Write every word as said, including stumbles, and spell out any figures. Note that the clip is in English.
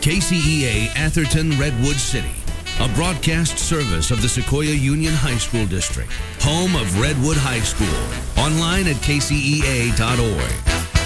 K C E A Atherton Redwood City, a broadcast service of the Sequoia Union High School District, home of Redwood High School. Online at K C E A dot org.